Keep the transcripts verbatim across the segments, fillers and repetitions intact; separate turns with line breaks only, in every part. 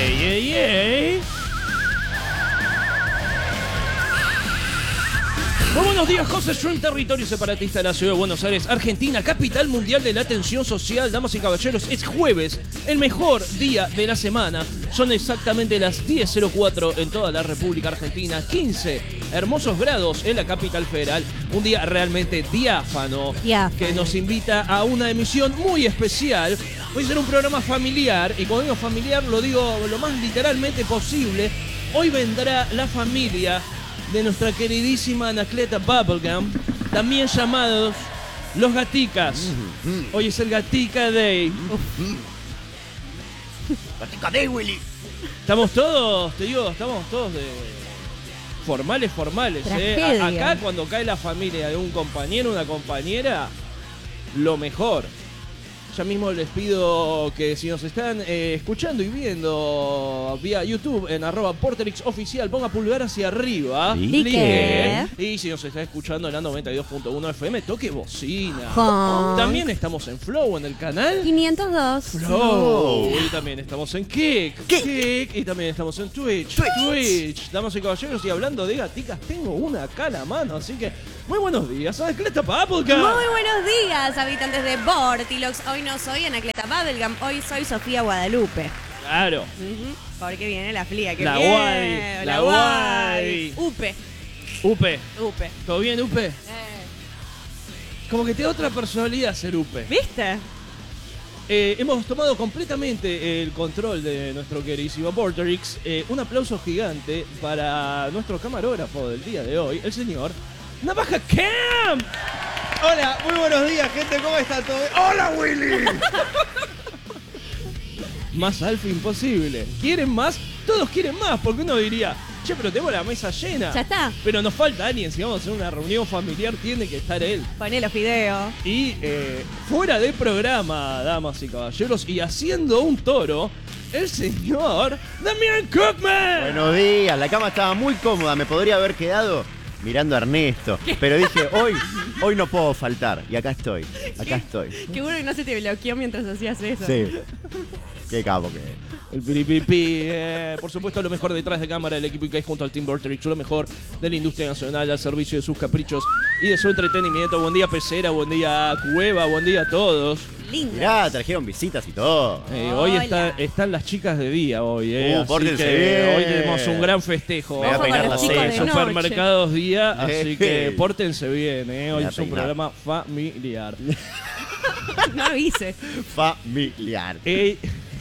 ¡Ey, ey, ey! Muy buenos días, José Shrimp, territorio separatista de la ciudad de Buenos Aires, Argentina, capital mundial de la atención social. Damas y caballeros, es jueves, el mejor día de la semana. Son exactamente las diez cero cuatro en toda la República Argentina, quince hermosos grados en la capital federal. Un día realmente diáfano, diáfano, que nos invita a una emisión muy especial. Hoy será un programa familiar, y cuando digo familiar lo digo lo más literalmente posible. Hoy vendrá la familia de nuestra queridísima Anacleta Bubblegum, también llamados los Gaticas. Hoy es el Gatica Day.
Gatica Day, Willy.
Estamos todos, te digo, estamos todos de formales, formales. ¿eh? A- acá cuando cae la familia de un compañero o una compañera, lo mejor. Ya mismo les pido que si nos están eh, escuchando y viendo vía YouTube en arroba Porterix Oficial, ponga pulgar hacia arriba.
Like.
Y si nos está escuchando en la noventa y dos punto uno F M, toque bocina.
Con
También estamos en Flow, en el canal
quinientos dos.
Flow. Y también estamos en Kick. Kick. Kick. Y también estamos en Twitch. Twitch. Twitch. Damas y caballeros, y hablando de gaticas, tengo una acá a la mano, así que muy buenos días, Anacleta Bubblegum.
Muy buenos días, habitantes de Bortilox. Hoy no soy Anacleta Bubblegum, hoy soy Sofía Guadalupe.
Claro.
Uh-huh. Porque viene la flia, que
La
bien.
guay, la guay.
Upe.
Upe.
Upe.
¿Todo bien, Upe?
Eh.
Como que te da otra personalidad ser Upe.
¿Viste?
Eh, hemos tomado completamente el control de nuestro queridísimo Porterix. Eh, un aplauso gigante para nuestro camarógrafo del día de hoy, el señor Navaja Cam.
Hola, muy buenos días, gente, ¿cómo está todo? ¡Hola, Willy!
Más alfa imposible. ¿Quieren más? Todos quieren más, porque uno diría, che, pero tengo la mesa llena.
Ya está.
Pero nos falta alguien, si vamos a hacer una reunión familiar, tiene que estar él.
Poné los videos.
Y eh, fuera de programa, damas y caballeros, y haciendo un toro, el señor Damián Cookman.
Buenos días, la cama estaba muy cómoda, me podría haber quedado mirando a Ernesto, pero dije, hoy, hoy no puedo faltar, y acá estoy, acá estoy.
Qué bueno que no se te bloqueó mientras hacías eso.
Sí, qué capo que es.
El piripipi, eh, por supuesto lo mejor detrás de cámara del equipo que hay junto al Team Borterix, lo mejor de la industria nacional al servicio de sus caprichos y de su entretenimiento. Buen día Pecera, buen día Cueva, buen día a todos.
Lindo.
Mirá, trajeron visitas y todo.
Eh, hoy
Hola.
está, están las chicas de día hoy, eh,
Uh,
así
pórtense
que
bien.
hoy tenemos un gran festejo.
Me voy a
Ojo
peinar
con
la
los chicos de
ceja.
noche.
Supermercados día, así
Eh.
que pórtense bien, eh. Hoy
Me voy a
es un
peinar.
programa familiar.
No lo hice.
Familiar.
Eh,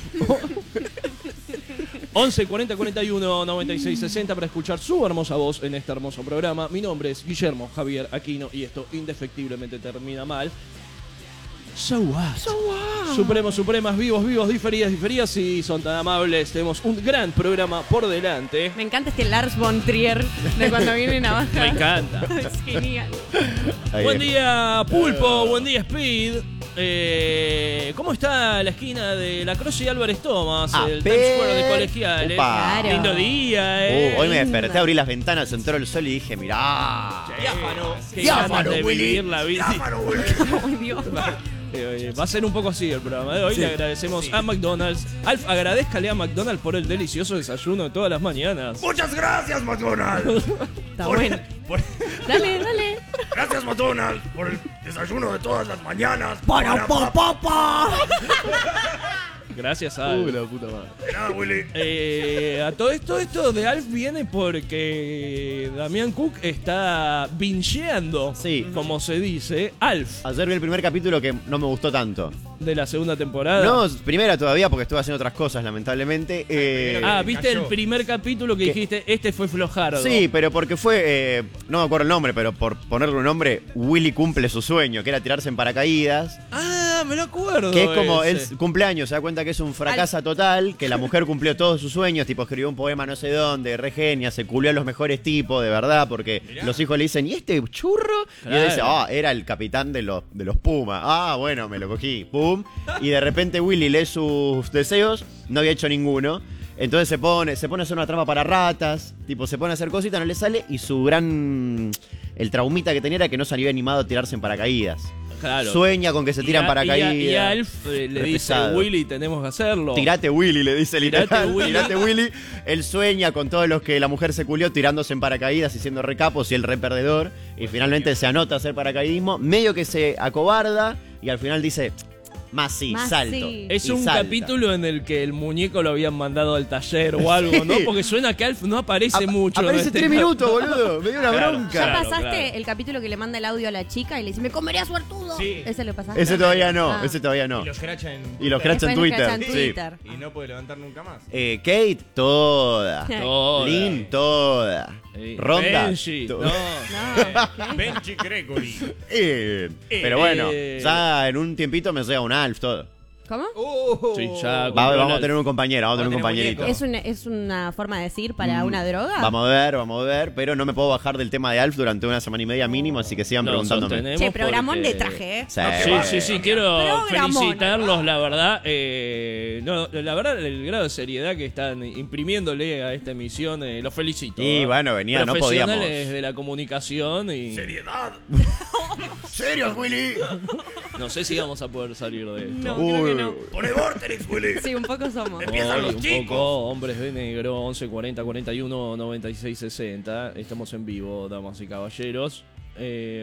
once cuarenta cuarenta y uno noventa y seis sesenta para escuchar su hermosa voz en este hermoso programa. Mi nombre es Guillermo Javier Aquino y esto indefectiblemente termina mal. So what?
So what?
Supremos, supremas, vivos, vivos, diferidas, diferidas. Si son tan amables, tenemos un gran programa por delante.
Me encanta este Lars von Trier de cuando viene Navaja.
Me encanta.
Es genial.
Ahí
Buen
es.
día, Pulpo. Buen día, Speed. Eh, ¿Cómo está la esquina de La Croce y Álvarez Thomas?
Ah,
el
pe-
Times Square de Colegiales.
Upa.
Claro.
Lindo día, eh.
Uh, hoy me
lindo.
desperté, abrí las ventanas, entró el sol y dije, mirá.
Diáfano. Qué
Diáfano,
ganas de
Willy.
vivir la vida.
Ay, Dios.
Eh, va a ser un poco así el programa de hoy.
Sí.
Le agradecemos a McDonald's. Alf, agradezcale a McDonald's por el delicioso desayuno de todas las mañanas.
Muchas gracias, McDonald's.
Está
Por-
bueno.
por-
Dale, dale.
gracias, McDonald's, por el desayuno de todas las mañanas.
Para papá.
Gracias a Alf.
Uh, la puta madre.
De nada, Willy.
Eh, a todo esto, esto de Alf viene porque Damián Cook está bingeando,
Sí.
como se dice, Alf
Ayer vi el primer capítulo que no me gustó tanto.
de la segunda temporada.
No, primera todavía porque estuve haciendo otras cosas, lamentablemente. Eh,
Ah,
me
viste
cayó.
el primer capítulo que
¿Qué?
dijiste, este fue flojardo.
Sí, pero porque fue, eh, no me acuerdo el nombre, pero por ponerle un nombre, Willy cumple su sueño, que era tirarse en paracaídas.
Ah, me lo acuerdo.
Que es como
ese.
el cumpleaños, se da cuenta que es un fracaso total, que la mujer cumplió todos sus sueños, tipo escribió un poema no sé dónde, re genia, se culió a los mejores tipos, de verdad, porque los hijos le dicen, ¿y este churro? Y él
Claro.
dice, ah, era el capitán de los, de los Pumas. Ah, bueno, me lo cogí, pum. Y de repente Willy lee sus deseos, no había hecho ninguno. Entonces se pone, se pone a hacer una trampa para ratas, tipo se pone a hacer cositas, no le sale, y su gran... El traumita que tenía era que no se había animado a tirarse en paracaídas.
Claro.
Sueña con que se tiran
Y a-
paracaídas.
Y, a- y a Alf eh, le
Re
dice,
pesado.
Willy, tenemos que hacerlo.
Tirate Willy, le dice
Tirate,
literal.
Willy.
Tirate Willy. Él sueña con todos los que la mujer se culió tirándose en paracaídas y siendo recapos y el re perdedor. Y finalmente se anota a hacer paracaidismo. Medio que se acobarda y al final dice, más sí,
Más
salto.
sí.
Es
Y
un
salta.
capítulo en el que el muñeco lo habían mandado al taller o algo, ¿no?
Sí.
Porque suena que Alf no aparece
Apa-
mucho. en
Aparece
este
tres
cap-
minutos, boludo. Me dio una
Claro.
bronca.
¿Ya
Claro,
pasaste
claro.
el capítulo que le manda el audio a la chica y le dice, me comería suertudo?
Sí.
¿Ese lo pasaste?
Ese todavía no,
Ah.
ese todavía no.
Y los cracha en
Y los
Twitter.
cracha en
Después
Twitter.
nos cachan en
sí.
Twitter.
Y no puede levantar nunca más.
Eh, Kate, toda.
Toda.
Lynn, toda.
Eh,
Ronda.
Benji,
to-
no.
No, ¿qué?
Benji Gregory.
Eh, pero
Eh.
bueno, ya en un tiempito me sea un Alf todo.
¿Cómo?
Uh,
Sí, ya.
Va-
compró
vamos
el
a tener un compañero, vamos a tener un
Vamos a tener
compañerito.
muñeco.
¿Es una, ¿Es una forma de decir para una droga?
Mm, Vamos a ver, vamos a ver, pero no me puedo bajar del tema de Alf durante una semana y media mínimo, así que sigan
Lo
preguntándome.
sostenemos
Che, programón
porque-
de traje, ¿eh?
Sí,
Sí,
bueno.
sí, sí, quiero
Programón.
felicitarlos, la verdad. eh, no, la verdad, el grado de seriedad que están imprimiéndole a esta emisión, eh, los felicito.
Y
¿eh?
bueno, venía, no
Profesionales
podíamos.
de la comunicación y
Seriedad.
¿Serios, Willy?
no sé si vamos a poder salir de esto.
No, creo que no.
Pone Vortex, Willy.
Sí, un poco somos.
Empiezan
Hoy
los
un
chicos.
poco, hombres de negro, once cuarenta cuarenta y uno noventa y seis sesenta. Estamos en vivo, damas y caballeros. Eh,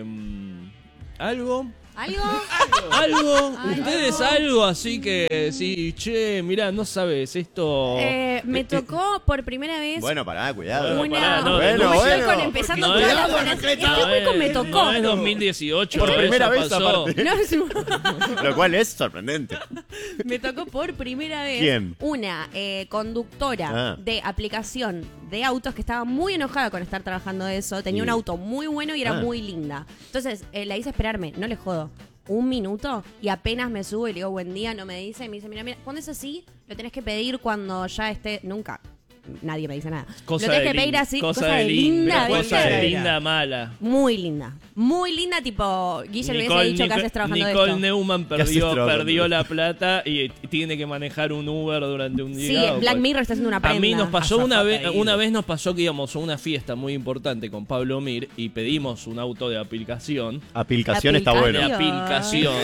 ¿Algo?
¿Algo?
¿Algo?
Algo.
¿Ustedes algo? Así que, sí, che, mirá, no sabes, esto...
Eh, me tocó por primera vez
Bueno, pará, cuidado.
Bueno,
una...
pará, no,
bueno,
como
bueno.
estoy con empezando
No
todas
es-
las
no
horas.
es-
Estoy
no
muy con
es-
me tocó.
No es dos mil dieciocho,
Por
eso
primera vez,
pasó.
aparte.
No, es un-
Lo cual es sorprendente.
me tocó por primera vez
¿Quién?
una eh, conductora
Ah.
de aplicación de autos que estaba muy enojada con estar trabajando de eso. Tenía
Sí.
un auto muy bueno y era
Ah.
muy linda. Entonces eh, la hice esperarme, no le jodo, un minuto y apenas me subo y le digo buen día, no me dice. Y me dice, mira, mira, cuando es así, lo tenés que pedir cuando ya esté... Nunca. Nadie me dice nada.
Cosa
lo tenés
de
que pedir
lin-
así.
cosa
Cosa,
de
de
lin-
linda,
cosa
¿viste?
de linda mala.
Muy linda. Muy linda, tipo, Guille le hubiese dicho que haces trabajando de
Nicole
esto.
Neumann
¿Qué haces
perdió,
trabajando
perdió
de
la plata y tiene que manejar un Uber durante un día.
Sí,
o
Black
cual-
Mirror está haciendo una
A
prenda.
mí nos pasó una vez,
Azafata
una
ido.
vez nos pasó que íbamos a una fiesta muy importante con Pablo Mir y pedimos un auto de aplicación.
Aplicación está
Aplicación.
bueno.
De aplicación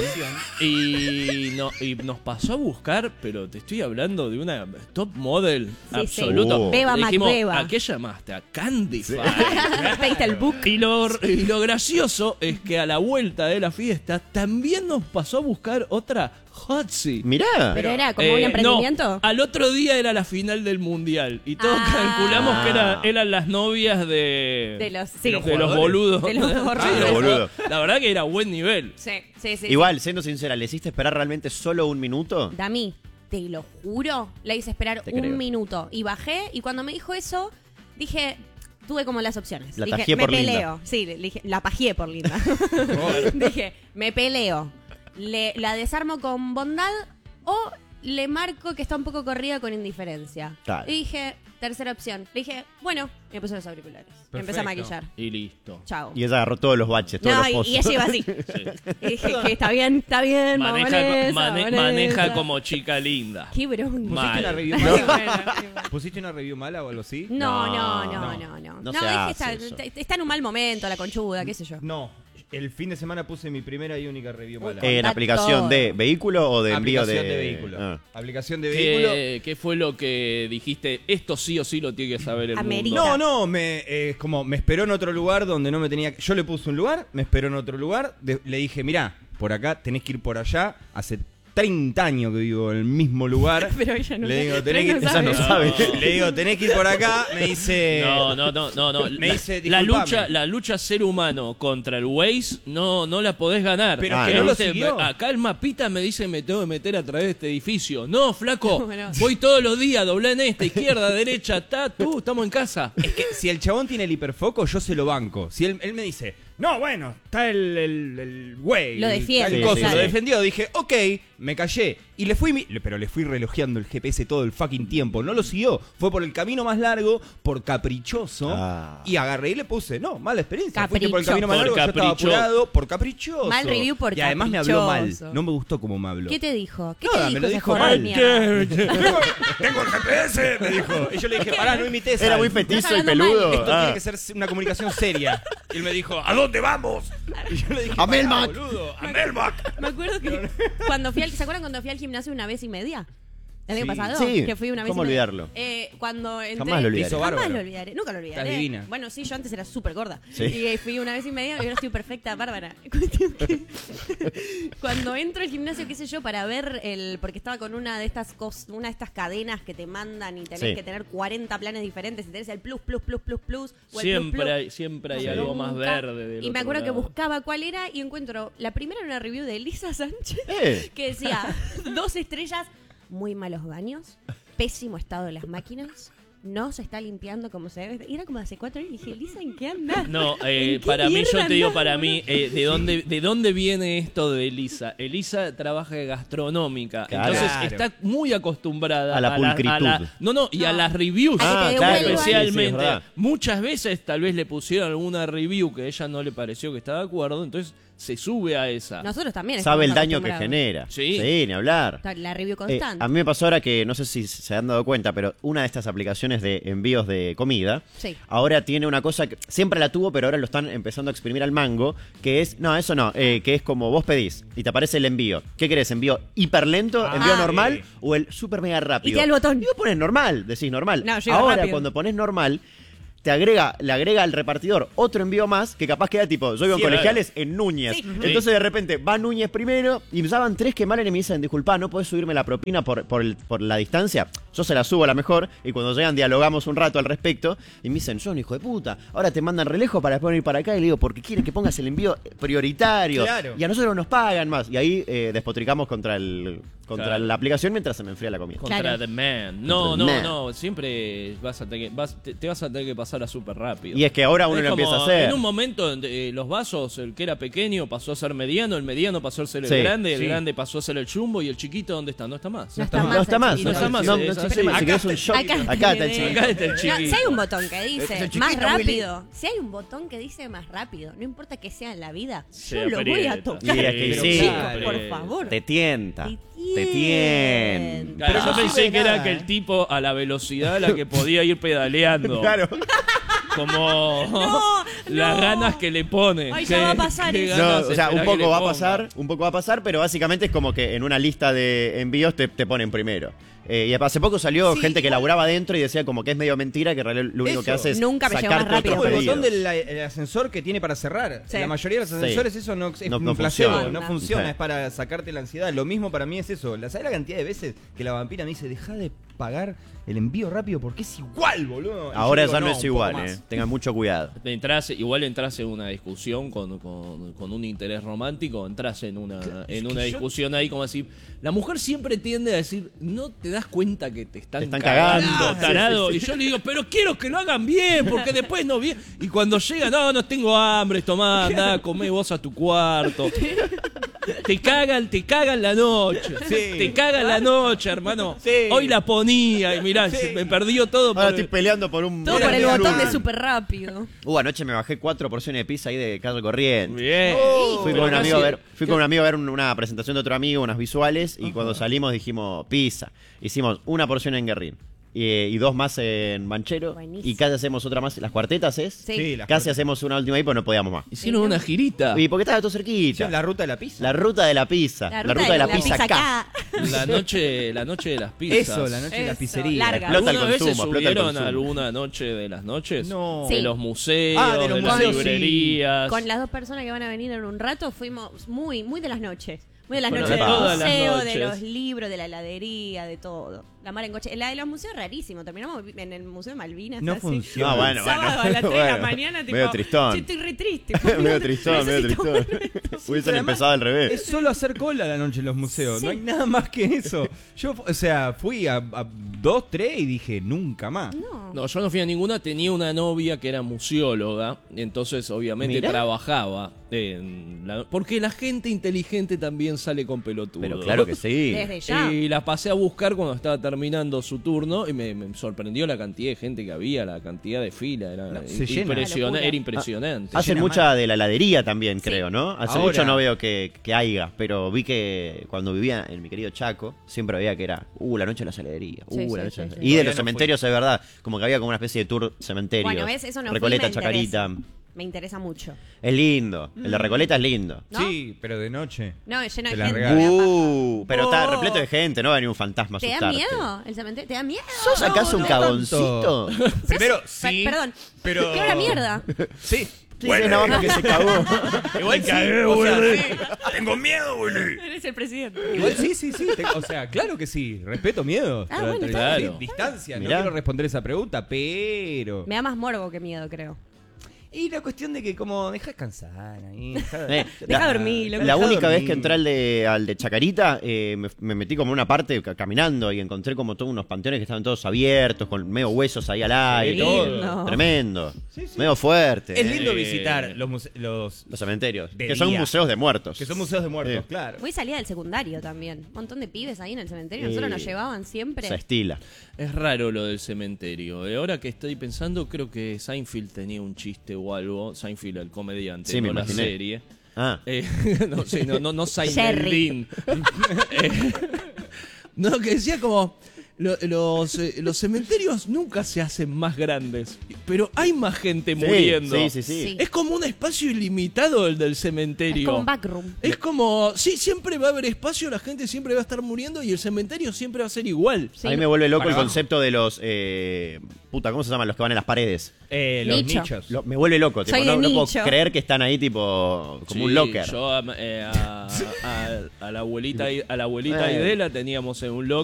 y, no, y nos pasó a buscar, pero te estoy hablando de una top model
Sí,
absoluta.
sí. Uh.
Beba
Le dijimos,
Macbeba.
¿a qué llamaste? A Candyfy.
Pediste el book.
Y lo, y lo gracioso es que a la vuelta de la fiesta también nos pasó a buscar otra Hotzi.
Mirá.
Pero era como
Eh,
un
no,
emprendimiento.
al otro día era la final del mundial y todos
Ah.
calculamos que era- eran las novias de,
De los- sí.
de
De
los,
los
boludos.
De los
Sí,
borrachos.
De los boludos.
La verdad que era buen nivel.
Sí, sí, sí.
Igual, siendo sincera, ¿le hiciste esperar realmente solo un minuto?
sí. Dami, te lo juro, la hice esperar
Te
un
creo.
minuto. Y bajé, y cuando me dijo eso, dije, tuve como las opciones.
La
dije,
tajié
me
por linda.
peleo. Sí, le dije, la pajeé por linda. dije, me peleo. Le, la desarmo con bondad o le marco que está un poco corrida con indiferencia.
Claro.
Y dije, tercera opción. Le dije, bueno, y me puse los auriculares. Me empecé a
Perfecto.
maquillar.
Y listo.
Chao.
Y ella agarró todos los baches, todos
No,
los
y,
pozos.
y ella iba así. Y dije que está bien, está bien,
Maneja,
Vanessa,
mane-
Vanessa.
maneja como chica linda.
Qué bronca.
Mal.
¿Pusiste una review
Qué
mala?
bueno, qué bueno.
¿Pusiste una review mala o algo así?
No,
No,
no, no,
no.
no, no.
No
No,
se
es que
hace
está,
eso.
está- está en un mal momento la conchuda, qué sé yo.
No. El fin de semana puse mi primera y única review mala.
¿En
Está
aplicación
todo.
de vehículo o de envío
Aplicación
de...
de vehículo.
Ah.
Aplicación de vehículo.
¿Qué, qué fue lo que dijiste? Esto sí o sí lo tiene que saber el
Amerita.
mundo.
No, no, me, eh, es como me esperó en otro lugar donde no me tenía que... Yo le puse un lugar, me esperó en otro lugar, de- le dije, mirá, por acá tenés que ir por allá, hace treinta años que vivo en el mismo lugar.
Pero ella no
Le
sabe.
digo,
Pero
tenés que,
no sabe.
ella no sabe. Le digo, tenés que ir por acá, me dice...
No, no, no, no, no.
Me
La-
dice,
la
disculpame.
lucha, la lucha ser humano contra el Waze no, no la podés ganar.
Pero
es que
Que
no
lo
dice,
siguió.
acá el mapita me dice me tengo que meter a través de este edificio. No, flaco,
Bueno.
voy todos los días, doblá en esta, izquierda, derecha, ta, tú, estamos en casa.
Es que si el chabón tiene el hiperfoco, yo se lo banco. Si él, él me dice, no, bueno, está el, el, el güey.
Lo
el
defiende,
tal cosa,
sí,
lo
sí.
defendió. Dije, ok, me callé. Y le fui, mi- le- pero le fui relojeando el G P S todo el fucking tiempo. No lo siguió. Fue por el camino más largo, por caprichoso.
Ah.
Y agarré y le puse, no, mala experiencia. Fuiste por el
Capricho.
camino más
Por
largo, yo estaba
capricho-
apurado, por caprichoso.
Mal review por
Y además me habló mal.
caprichoso.
No me gustó como me habló.
¿Qué te dijo? ¿Qué
Nada,
te
me
dijo
lo
ese
dijo
forro de
mal.
mierda?
Tengo, tengo el G P S, me dijo.
Y yo le dije, pará, no imites.
Era
al-
muy petizo y
hablando mal.
peludo.
Esto
Ah.
tiene que ser una comunicación seria. Y él me dijo,
¿A dónde dónde vamos?
Y yo le dije,
A
"Pará,
Melmac".
boludo,
A Melmac.
Me acuerdo que cuando fui al, ¿se acuerdan cuando fui al gimnasio una vez y media? El año
Sí.
pasado,
Sí.
que fui una vez
¿Cómo
y media.
olvidarlo?
Eh, cuando entré,
Jamás lo olvidaré.
Hizo
Jamás
bárbaro.
lo olvidaré, nunca lo olvidaré.
Estás divina.
Bueno, sí, yo antes era súper gorda.
Sí.
Y eh, fui una vez y media y ahora estoy perfecta, bárbara. Cuestión que cuando entro al gimnasio, qué sé yo, para ver el... Porque estaba con una de estas cos, una de estas cadenas que te mandan y tenés
Sí.
que tener cuarenta planes diferentes. Y tenés el plus, plus, plus, plus, plus. O el
Siempre
plus, plus.
hay, siempre hay
No,
algo
nunca.
más verde. del
Y me
otro
acuerdo que
lado.
buscaba cuál era y encuentro... La primera era una review de Elisa Sánchez
Eh.
que decía dos estrellas, muy malos baños, pésimo estado de las máquinas, no se está limpiando como se debe. Y era como hace cuatro años y dije, Elisa, ¿en qué andas?
No, eh,
¿En qué
para mí, yo
mierda
te digo,
andás,
para
boludo?
mí, eh, ¿de, dónde, ¿de dónde viene esto de Elisa? Elisa trabaja de gastronómica,
Claro.
entonces
Claro.
está muy acostumbrada
A la pulcritud.
no, no, y a
No.
las reviews.
A que
Ah,
te
claro,
devuelvan.
Especialmente,
sí, sí, es verdad.
muchas veces tal vez le pusieron alguna review que a ella no le pareció que estaba de acuerdo, entonces se sube a esa.
Nosotros también
Sabe el
estamos
daño que
acostumbrados.
genera.
Sí.
ni hablar.
Está La review
Eh,
constante.
a mí me pasó ahora que, no sé si se han dado cuenta, pero una de estas aplicaciones de envíos de comida,
Sí.
ahora tiene una cosa que siempre la tuvo, pero ahora lo están empezando a exprimir al mango, que es, no, eso no, eh, que es como vos pedís y te aparece el envío. ¿Qué querés? ¿Envío hiperlento,
Ah,
envío
sí.
normal o el super mega rápido?
Y te da el botón.
Y vos pones normal, decís normal.
No, llega
ahora,
rápido.
cuando pones normal, te agrega, le agrega al repartidor otro envío más que capaz queda tipo, yo vivo en
Sí,
Colegiales en Núñez.
Sí.
Entonces de repente va Núñez primero y usaban tres que malen y me dicen, disculpa, ¿no podés subirme la propina por, por, el- por la distancia? Yo se la subo a la mejor y cuando llegan dialogamos un rato al respecto y me dicen, John, hijo de puta, ahora te mandan reloj para después venir para acá y le digo, porque quieren que pongas el envío prioritario.
Claro.
Y a nosotros nos pagan más. Y ahí eh, despotricamos contra el contra
Claro.
la aplicación mientras se me enfría la comida.
Contra
Claro.
The Man. No,
Contra
no,
The Man.
no. Siempre vas a tener que, vas- te, te vas a tener que pasar a súper rápido.
Y es que ahora uno
Es
lo
como,
empieza a hacer.
En un momento, eh, los vasos, el que era pequeño pasó a ser mediano, el mediano pasó a ser el
Sí.
grande, el
Sí.
grande pasó a ser el jumbo y el chiquito, ¿dónde está? No está más.
No
Ya
está
No
más
está
el
más,
chiquito.
no
está más,
No,
es
no,
así.
sí, sí,
Acá
si querés un shot.
Acá,
Acá está el
tenés.
chiquito.
Acá está el
No,
chiquito.
si hay un botón que
Este es
dice
el chiquito,
más
Willy.
rápido, si hay un botón que dice más rápido, no importa que sea en la vida,
Se
yo lo voy a
aprieta.
tocar.
Y es que
Pero
sí.
chicos, por favor.
Te tienta.
Te
Te tienta.
Claro,
Pero
yo
no
pensé
sirve
que era
nada,
que
¿eh?
el tipo a la velocidad a la que podía ir pedaleando.
Claro.
Como
No,
las
no.
ganas que le pone.
Ay, ya
Qué-
va a pasar
qué
eso.
No,
ganas
o sea, un
esperá que
poco
le
va a
ponga.
pasar, un poco va a pasar, pero básicamente es como que en una lista de envíos te, te ponen primero. Eh, y hace poco salió
Sí,
gente que
igual-
laboraba adentro y decía como que es medio mentira, que en realidad lo único
Eso.
que hace es
Nunca me llegó
sacarte
más rápido.
otros
Como el botón
pedidos.
del el ascensor que tiene para cerrar.
Sí.
La mayoría de los
Sí.
ascensores eso no es
No-
un
no
flasheo,
funciona.
no funciona,
Sí.
es para sacarte la ansiedad. Lo mismo para mí es eso. ¿La sabes la cantidad de veces que la vampira me dice, deja de pagar el envío rápido porque es igual, boludo? Y yo
Ahora
digo,
ya no, es
un poco
igual,
más.
eh. Tengan mucho cuidado.
Entras, igual entras en una discusión con, con- con un interés romántico, entras en una, en una
que yo-
discusión ahí como así. La mujer siempre tiende a decir, no te das cuenta que te están,
Te están
cagando,
cagando.
tarado. Y yo le digo, pero quiero que lo hagan bien, porque después no bien. Y cuando llega, no, no tengo hambre, tomá, andá, comé vos a tu cuarto. Te cagan, te cagan la noche.
Sí.
Te cagan la noche, hermano.
Sí.
Hoy la ponía y mirá,
Sí.
se me perdió todo
Ahora
por
estoy peleando por un...
Todo
Era
por el
un
botón de
club.
súper rápido.
Uh, anoche me bajé cuatro porciones de pizza ahí de Carlos Corriente.
Bien.
Fui
Pero
con un amigo a
casi-
ver, fui con un amigo a ver un- una presentación de otro amigo, unas visuales, y cuando salimos dijimos pizza. Hicimos una porción en Guerrín y, y dos más en Manchero.
Buenísimo.
Y casi hacemos otra más. Las cuartetas es.
Sí.
Sí, las
Casi hacemos una última ahí, pero no podíamos más.
Hicieron una girita.
Y porque estaba todo cerquita.
Hicieron la ruta de la pizza.
La ruta de la pizza. La ruta, de la, pizza acá.
La noche, la noche de las pizzas.
Eso, la noche de la
Eso,
pizzería.
larga.
Explota el
¿Alguna vez se
consumo, explota el
subieron
consumo.
alguna noche de las noches?
No.
De
Sí.
los museos,
Ah, de
de,
los
las
museos, sí.
librerías.
Con las dos personas que van a venir en un rato fuimos muy, muy de las noches. Muy de las
Bueno,
noches
de
del
todas
las
museo, de
noches.
los libros, de la heladería, de todo. La mar en coche. La de los museos rarísimo. Terminamos en el Museo de Malvinas.
No
así.
funciona.
No, bueno,
Sábado
bueno.
a las tres de la
Bueno,
mañana, tipo.
medio tristón.
"Che, estoy re triste.
medio tristón, medio
Necesito
tristón.
volver".
Hubiesen
Además,
empezado al revés.
Es solo hacer cola la noche en los museos.
Sí.
No hay nada más que eso. Yo, o sea, fui a, a dos, tres y dije, nunca más.
No.
No, yo no fui a ninguna. Tenía una novia que era museóloga. Entonces, obviamente,
Mirá.
trabajaba. En la- porque la gente inteligente también sale con pelotudo.
Pero claro que sí.
Desde ya.
Y la pasé a buscar cuando estaba terminando su turno y me, me sorprendió la cantidad de gente que había, la cantidad de fila. Era,
No, se llena.
impresiona-
Una locura.
era impresionante.
Hacen
llena
mucha de la heladería también, creo, ¿no? Hace
Ahora-
mucho no veo que, que haya, pero vi que cuando vivía en mi querido Chaco, siempre veía que era, uh, la noche de la heladería, uh,
Sí,
la
sí,
noche de la
sí,
heladería.
sí.
Y de
Todavía
los
no
cementerios, es verdad, como que había como una especie de tour cementerio.
Bueno, ¿ves? Eso no fui,
Recoleta,
me
Chacarita.
Me interesa mucho.
Es lindo. El de Recoleta es lindo.
¿No?
Sí, pero de noche.
No, lleno
Te
de
la
gente.
regalo.
me da paja.
Uh, pero está
Oh.
repleto de gente, no va a venir un fantasma a
¿Te da
asustarte.
miedo el cementerio? ¿Te da miedo?
¿Sos acaso un
No,
cagoncito?
Primero,
Per-
sí.
Perdón.
pero-
¿Qué hora mierda?
Sí.
Sí, sí, no, que se cagó.
Igual
Me cagué,
sí, o sea,
Willy.
sí.
Tengo miedo, Willy.
Eres el presidente.
Igual sí, sí, sí. te- o sea, claro que sí. Respeto miedo.
Ah, bueno, está
bien.
Sí, distancia.
Mirá.
No quiero responder esa pregunta, pero.
Me da más morbo que miedo, creo.
Y la cuestión de que, como, deja descansar ahí. Deja,
Eh,
Deja dormir, loco.
La
Deja
única
dormir.
vez que entré al de, al de Chacarita, eh, me, me metí como en una parte ca- caminando y encontré como todos unos panteones que estaban todos abiertos, con medio huesos ahí al aire.
todo.
Lindo.
Tremendo.
Sí, sí.
Medio fuerte.
Es lindo
eh,
visitar los, muse- los
Los cementerios.
De
Que son
día.
museos de muertos.
que son museos de muertos,
Sí.
claro.
Hoy salía del secundario también. Un montón de pibes ahí en el cementerio.
Sí.
Nosotros nos llevaban siempre.
Se estila.
Es raro lo del cementerio. Eh, Ahora que estoy pensando, creo que Seinfeld tenía un chiste o algo. Seinfeld, el comediante,
Sí, me
no la
imaginé.
serie.
Ah.
Eh, no, sí, no, no, no
Jerry.
Seinfeldín. Eh, no, que decía como... lo- los, eh, los cementerios nunca se hacen más grandes, pero hay más gente
Sí,
muriendo.
sí, sí, sí.
Sí.
Es como un espacio ilimitado el del cementerio.
Es como un backroom.
Es como, sí, siempre va a haber espacio, la gente siempre va a estar muriendo y el cementerio siempre va a ser igual.
Sí.
A mí me vuelve loco
Para
el
abajo.
concepto de los... eh, puta, ¿cómo se llaman los que van en las paredes?
Eh, los
Nicho.
nichos.
Lo- me vuelve loco. Tipo,
Soy
no,
de
no puedo
nicho.
creer que están ahí tipo como
Sí,
un locker.
Yo a, eh, a- a- a la abuelita, a la abuelita
Eh.
Idela teníamos en un locker.